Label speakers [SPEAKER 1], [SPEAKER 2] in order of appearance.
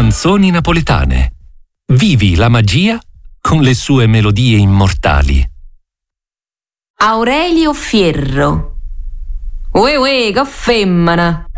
[SPEAKER 1] Canzoni napoletane. Vivi la magia con le sue melodie immortali.
[SPEAKER 2] Aurelio Fierro. Uè, che femmina!